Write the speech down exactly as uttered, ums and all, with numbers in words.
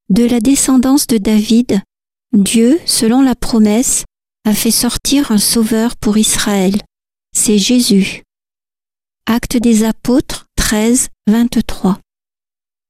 De la descendance de David, Dieu, selon la promesse, a fait sortir un sauveur pour Israël. C'est Jésus. Actes des Apôtres treize, vingt-trois.